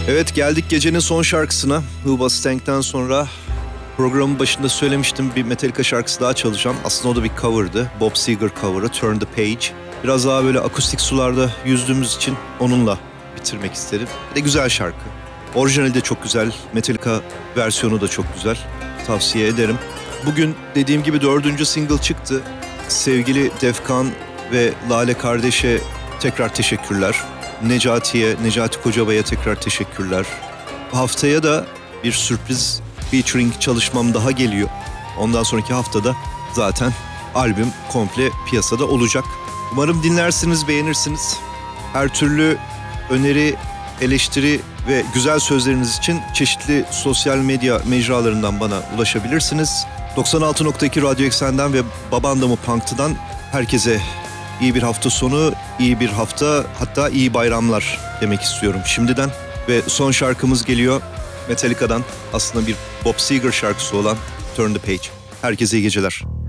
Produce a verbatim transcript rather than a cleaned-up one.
Evet, geldik gecenin son şarkısına. Hoobastank'ten sonra programın başında söylemiştim, bir Metallica şarkısı daha çalacağım. Aslında o da bir cover'dı. Bob Seger cover'ı, Turn the Page. Biraz daha böyle akustik sularda yüzdüğümüz için onunla bitirmek isterim. Bir de güzel şarkı. Orijinali de çok güzel, Metallica versiyonu da çok güzel. Tavsiye ederim. Bugün dediğim gibi dördüncü single çıktı. Sevgili Defkan ve Lale kardeşe tekrar teşekkürler. Necati'ye, Necati Kocabay'a tekrar teşekkürler. Haftaya da bir sürpriz featuring çalışmam daha geliyor. Ondan sonraki haftada zaten albüm komple piyasada olacak. Umarım dinlersiniz, beğenirsiniz. Her türlü öneri, eleştiri ve güzel sözleriniz için çeşitli sosyal medya mecralarından bana ulaşabilirsiniz. doksan altı nokta iki Radyo Eksen'den ve Babandamı Punk'tan herkese iyi bir hafta sonu, iyi bir hafta, hatta iyi bayramlar demek istiyorum şimdiden. Ve son şarkımız geliyor Metallica'dan, aslında bir Bob Seger şarkısı olan Turn the Page. Herkese iyi geceler.